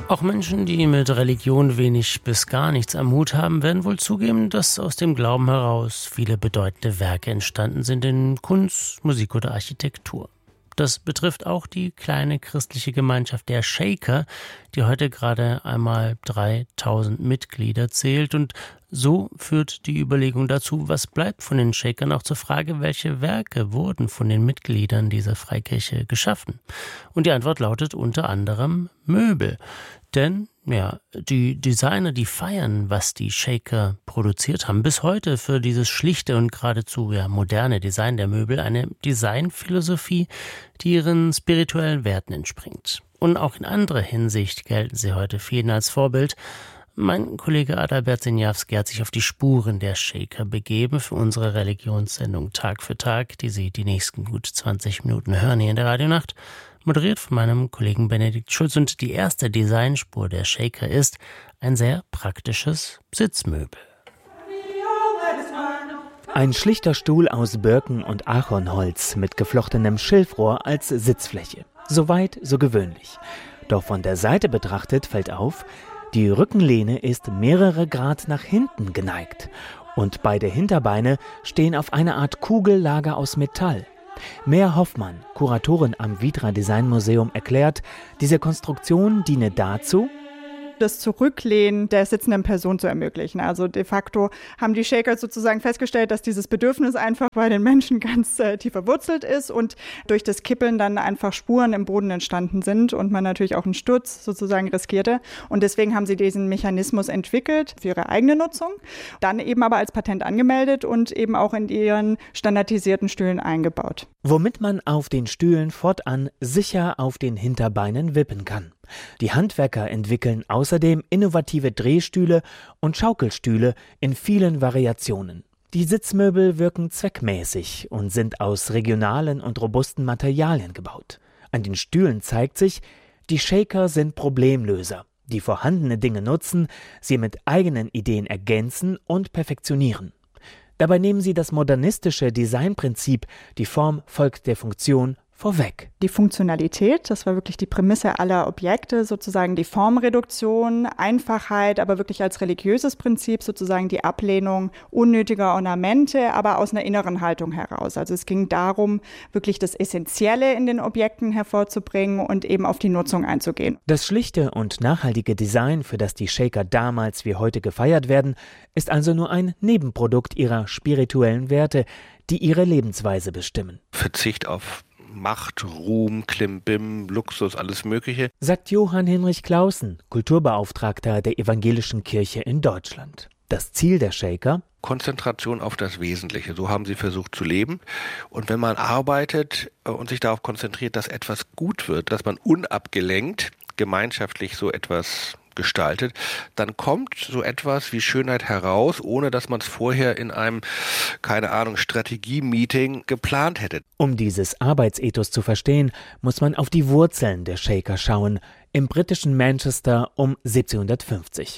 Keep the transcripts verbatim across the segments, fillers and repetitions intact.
Auch Menschen, die mit Religion wenig bis gar nichts am Hut haben, werden wohl zugeben, dass aus dem Glauben heraus viele bedeutende Werke entstanden sind in Kunst, Musik oder Architektur. Das betrifft auch die kleine christliche Gemeinschaft der Shaker, die heute gerade einmal dreitausend Mitglieder zählt. Und so führt die Überlegung dazu, was bleibt von den Shakern, auch zur Frage, welche Werke wurden von den Mitgliedern dieser Freikirche geschaffen. Und die Antwort lautet unter anderem Möbel. Denn ja, die Designer, die feiern, was die Shaker produziert haben. Bis heute für dieses schlichte und geradezu ja, moderne Design der Möbel eine Designphilosophie, die ihren spirituellen Werten entspringt. Und auch in anderer Hinsicht gelten sie heute vielen als Vorbild. Mein Kollege Adalbert Siniawski hat sich auf die Spuren der Shaker begeben für unsere Religionssendung Tag für Tag, die Sie die nächsten gut zwanzig Minuten hören hier in der Radionacht. Moderiert von meinem Kollegen Benedikt Schulz, und die erste Designspur der Shaker ist ein sehr praktisches Sitzmöbel. Ein schlichter Stuhl aus Birken- und Ahornholz mit geflochtenem Schilfrohr als Sitzfläche. Soweit, so gewöhnlich. Doch von der Seite betrachtet fällt auf, die Rückenlehne ist mehrere Grad nach hinten geneigt und beide Hinterbeine stehen auf einer Art Kugellager aus Metall. Mea Hoffmann, Kuratorin am Vitra Design Museum, erklärt, diese Konstruktion diene dazu, das Zurücklehnen der sitzenden Person zu ermöglichen. Also de facto haben die Shaker sozusagen festgestellt, dass dieses Bedürfnis einfach bei den Menschen ganz äh, tief verwurzelt ist und durch das Kippeln dann einfach Spuren im Boden entstanden sind und man natürlich auch einen Sturz sozusagen riskierte. Und deswegen haben sie diesen Mechanismus entwickelt für ihre eigene Nutzung, dann eben aber als Patent angemeldet und eben auch in ihren standardisierten Stühlen eingebaut. Womit man auf den Stühlen fortan sicher auf den Hinterbeinen wippen kann. Die Handwerker entwickeln außerdem innovative Drehstühle und Schaukelstühle in vielen Variationen. Die Sitzmöbel wirken zweckmäßig und sind aus regionalen und robusten Materialien gebaut. An den Stühlen zeigt sich, die Shaker sind Problemlöser, die vorhandene Dinge nutzen, sie mit eigenen Ideen ergänzen und perfektionieren. Dabei nehmen sie das modernistische Designprinzip, die Form folgt der Funktion, vorweg. Die Funktionalität, das war wirklich die Prämisse aller Objekte, sozusagen die Formreduktion, Einfachheit, aber wirklich als religiöses Prinzip sozusagen die Ablehnung unnötiger Ornamente, aber aus einer inneren Haltung heraus. Also es ging darum, wirklich das Essentielle in den Objekten hervorzubringen und eben auf die Nutzung einzugehen. Das schlichte und nachhaltige Design, für das die Shaker damals wie heute gefeiert werden, ist also nur ein Nebenprodukt ihrer spirituellen Werte, die ihre Lebensweise bestimmen. Verzicht auf Macht, Ruhm, Klimbim, Luxus, alles Mögliche, sagt Johann Hinrich Clausen, Kulturbeauftragter der Evangelischen Kirche in Deutschland. Das Ziel der Shaker? Konzentration auf das Wesentliche. So haben sie versucht zu leben. Und wenn man arbeitet und sich darauf konzentriert, dass etwas gut wird, dass man unabgelenkt gemeinschaftlich so etwas gestaltet, dann kommt so etwas wie Schönheit heraus, ohne dass man es vorher in einem, keine Ahnung, Strategie-Meeting geplant hätte. Um dieses Arbeitsethos zu verstehen, muss man auf die Wurzeln der Shaker schauen, im britischen Manchester um siebzehnhundertfünfzig.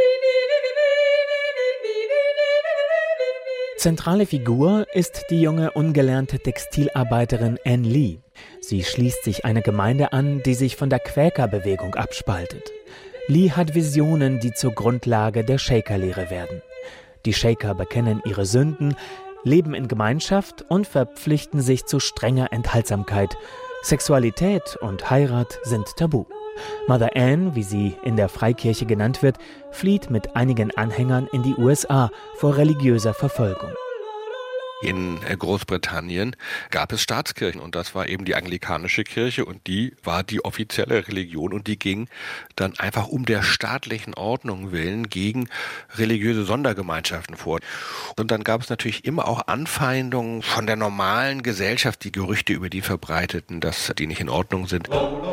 Zentrale Figur ist die junge, ungelernte Textilarbeiterin Anne Lee. Sie schließt sich einer Gemeinde an, die sich von der Quäkerbewegung abspaltet. Lee hat Visionen, die zur Grundlage der Shaker-Lehre werden. Die Shaker bekennen ihre Sünden, leben in Gemeinschaft und verpflichten sich zu strenger Enthaltsamkeit. Sexualität und Heirat sind tabu. Mother Anne, wie sie in der Freikirche genannt wird, flieht mit einigen Anhängern in die U S A vor religiöser Verfolgung. In Großbritannien gab es Staatskirchen und das war eben die anglikanische Kirche und die war die offizielle Religion und die ging dann einfach um der staatlichen Ordnung willen gegen religiöse Sondergemeinschaften vor. Und dann gab es natürlich immer auch Anfeindungen von der normalen Gesellschaft, die Gerüchte über die verbreiteten, dass die nicht in Ordnung sind.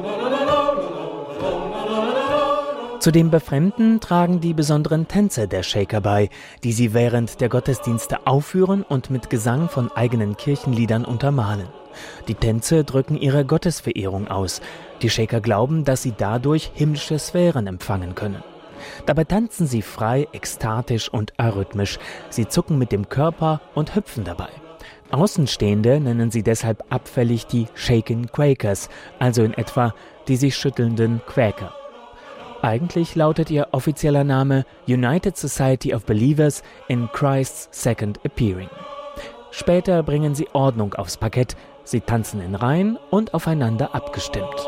Zu dem Befremden tragen die besonderen Tänze der Shaker bei, die sie während der Gottesdienste aufführen und mit Gesang von eigenen Kirchenliedern untermalen. Die Tänze drücken ihre Gottesverehrung aus. Die Shaker glauben, dass sie dadurch himmlische Sphären empfangen können. Dabei tanzen sie frei, ekstatisch und arrhythmisch. Sie zucken mit dem Körper und hüpfen dabei. Außenstehende nennen sie deshalb abfällig die Shaken Quakers, also in etwa die sich schüttelnden Quäker. Eigentlich lautet ihr offizieller Name United Society of Believers in Christ's Second Appearing. Später bringen sie Ordnung aufs Parkett, sie tanzen in Reihen und aufeinander abgestimmt.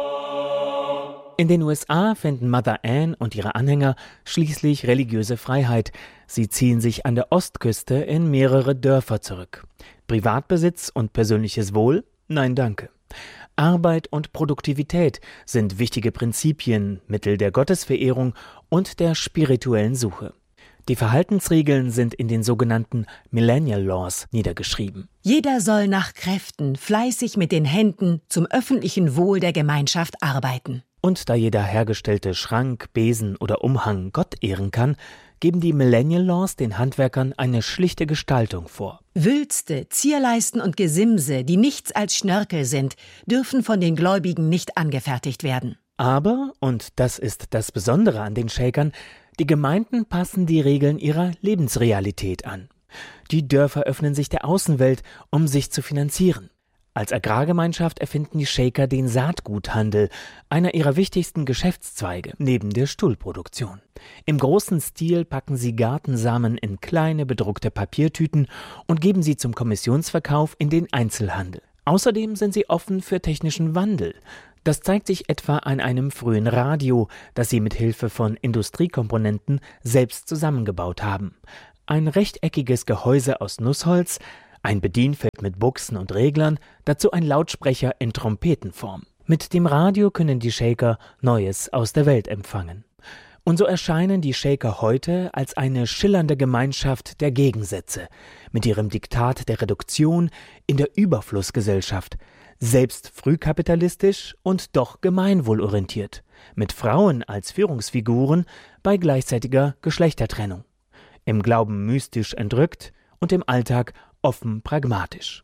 In den U S A finden Mother Ann und ihre Anhänger schließlich religiöse Freiheit. Sie ziehen sich an der Ostküste in mehrere Dörfer zurück. Privatbesitz und persönliches Wohl? Nein, danke. Arbeit und Produktivität sind wichtige Prinzipien, Mittel der Gottesverehrung und der spirituellen Suche. Die Verhaltensregeln sind in den sogenannten Millennial Laws niedergeschrieben. Jeder soll nach Kräften fleißig mit den Händen zum öffentlichen Wohl der Gemeinschaft arbeiten. Und da jeder hergestellte Schrank, Besen oder Umhang Gott ehren kann, geben die Millennial Laws den Handwerkern eine schlichte Gestaltung vor. Wülste, Zierleisten und Gesimse, die nichts als Schnörkel sind, dürfen von den Gläubigen nicht angefertigt werden. Aber, und das ist das Besondere an den Shakern, die Gemeinden passen die Regeln ihrer Lebensrealität an. Die Dörfer öffnen sich der Außenwelt, um sich zu finanzieren. Als Agrargemeinschaft erfinden die Shaker den Saatguthandel, einer ihrer wichtigsten Geschäftszweige, neben der Stuhlproduktion. Im großen Stil packen sie Gartensamen in kleine bedruckte Papiertüten und geben sie zum Kommissionsverkauf in den Einzelhandel. Außerdem sind sie offen für technischen Wandel. Das zeigt sich etwa an einem frühen Radio, das sie mit Hilfe von Industriekomponenten selbst zusammengebaut haben. Ein rechteckiges Gehäuse aus Nussholz, ein Bedienfeld mit Buchsen und Reglern, dazu ein Lautsprecher in Trompetenform. Mit dem Radio können die Shaker Neues aus der Welt empfangen. Und so erscheinen die Shaker heute als eine schillernde Gemeinschaft der Gegensätze, mit ihrem Diktat der Reduktion in der Überflussgesellschaft, selbst frühkapitalistisch und doch gemeinwohlorientiert, mit Frauen als Führungsfiguren bei gleichzeitiger Geschlechtertrennung, im Glauben mystisch entrückt und im Alltag offen pragmatisch.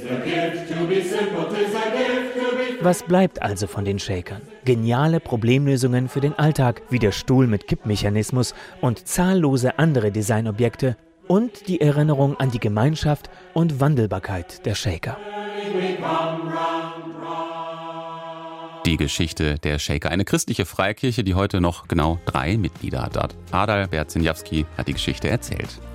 Was bleibt also von den Shakern? Geniale Problemlösungen für den Alltag, wie der Stuhl mit Kippmechanismus und zahllose andere Designobjekte und die Erinnerung an die Gemeinschaft und Wandelbarkeit der Shaker. Die Geschichte der Shaker, eine christliche Freikirche, die heute noch genau drei Mitglieder hat. Adal Berzinjavski hat die Geschichte erzählt.